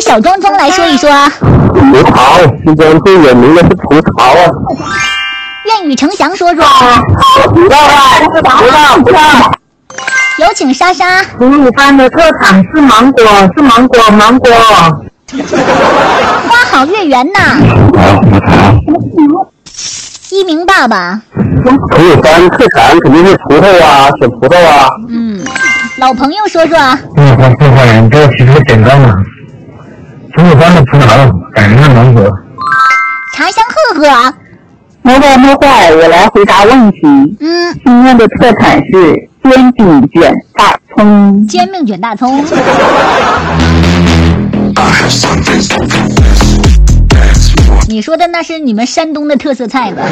小庄庄来说一说。 葡萄，西江最有名的是葡萄啊。 愿与程翔说说。 葡萄。 有请莎莎。 吐鲁番的特产是芒果，芒果。 花好月圆呐。一鸣爸爸。 吐鲁番特产肯定是葡萄啊，选葡萄啊。 老朋友说说。 吐鲁番特产这其实简单嘛，吐鲁番的葡萄，感人的芒果。 茶香赫赫。 没坏，我来回答问题。今天的特产是煎饼卷大葱。 煎饼卷大葱。你说的那是你们山东的特色菜吧？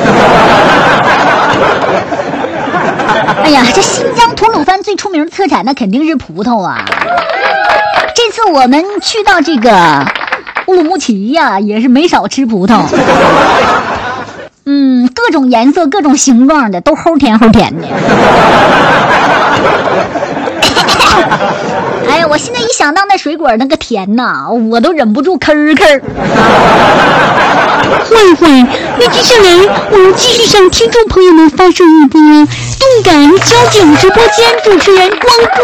哎呀，这新疆吐鲁番最出名的特产那肯定是葡萄啊。这次我们去到这个乌鲁木齐呀，也是没少吃葡萄。各种颜色、各种形状的，都齁甜齁甜的。哎呀，我现在一想到那水果那个甜呐，我都忍不住吭吭。 坏，那接下来我们继续向听众朋友们发射一波动感交警直播间主持人广播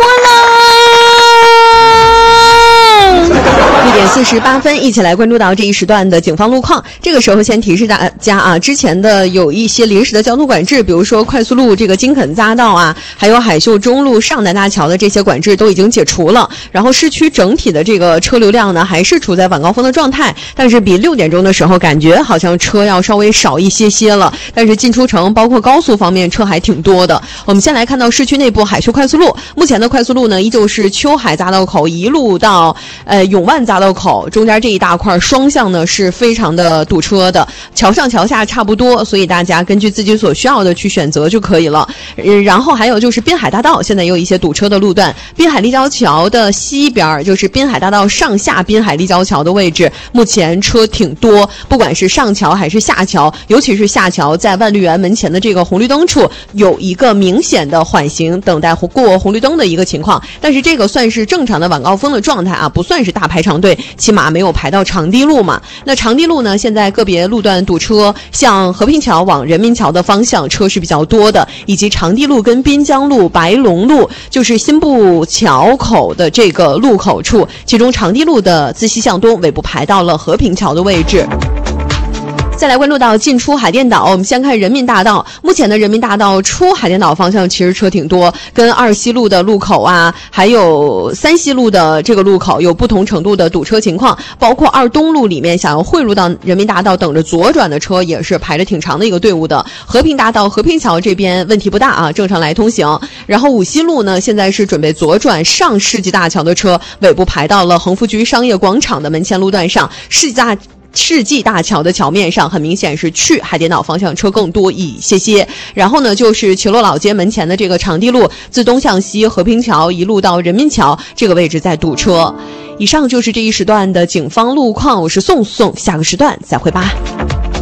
啦。 1点48分，一起来关注到这一时段的警方路况。这个时候先提示大家啊，之前的有一些临时的交通管制，比如说快速路这个金肯匝道啊，还有海秀中路上南大桥的这些管制都已经解除了。然后市区整体的这个车流量呢，还是处在晚高峰的状态，但是比6点钟的时候感觉好像车要稍微少一些了。但是进出城包括高速方面车还挺多的。我们先来看到市区内部海秀快速路，目前的快速路呢依旧是秋海匝道口一路到永万匝道口中间这一大块双向呢是非常的堵车的，桥上桥下差不多，所以大家根据自己所需要的去选择就可以了。然后还有就是滨海大道现在也有一些堵车的路段，滨海立交桥的西边就是滨海大道上下滨海立交桥的位置，目前车挺多，不管是上桥还是下桥，尤其是下桥，在万绿园门前的这个红绿灯处有一个明显的缓行等待过红绿灯的一个情况，但是这个算是正常的晚高峰的状态啊，不算是大排长队，起码没有排到长堤路嘛。那长堤路呢，现在个别路段堵车，像和平桥往人民桥的方向车是比较多的，以及长堤路跟滨江路、白龙路，就是新布桥口的这个路口处，其中长堤路的自西向东尾部排到了和平桥的位置。再来关注到进出海淀岛，我们先看人民大道。目前的人民大道出海淀岛方向其实车挺多，跟2西路的路口啊，还有3西路的这个路口有不同程度的堵车情况，包括2东路里面想要汇入到人民大道等着左转的车也是排着挺长的一个队伍的。和平大道和平桥这边问题不大啊，正常来通行。然后5西路呢，现在是准备左转上世纪大桥的车尾部排到了横幅局商业广场的门前路段上，世纪大桥的桥面上，很明显是去海淀岛方向车更多一些。然后呢，就是球落老街门前的这个长堤路，自东向西和平桥一路到人民桥这个位置在堵车。以上就是这一时段的警方路况，我是宋，下个时段再会吧。